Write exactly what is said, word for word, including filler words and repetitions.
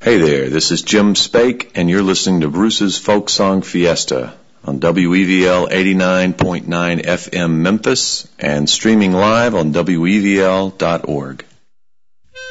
Hey there, this is Jim Spake, and you're listening to Bruce's Folk Song Fiesta on W E V L eighty-nine point nine F M Memphis and streaming live on W E V L dot org.